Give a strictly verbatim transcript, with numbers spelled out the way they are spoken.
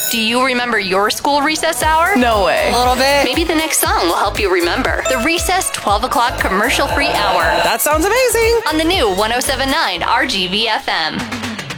Do you remember your school recess hour? No way. A little bit. Maybe the next song will help you remember. The Recess twelve o'clock commercial-free hour. That sounds amazing. On the new one oh seven point nine R G V F M.